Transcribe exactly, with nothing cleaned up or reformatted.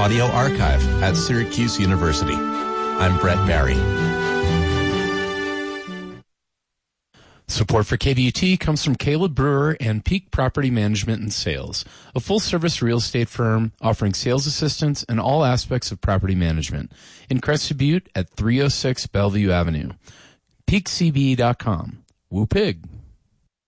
audio archive at Syracuse University. I'm Brett Barry. Support for K B U T comes from Caleb Brewer and Peak Property Management and Sales, a full-service real estate firm offering sales assistance and all aspects of property management in Crested Butte at three oh six Bellevue Avenue. peak c b dot com. Woo pig.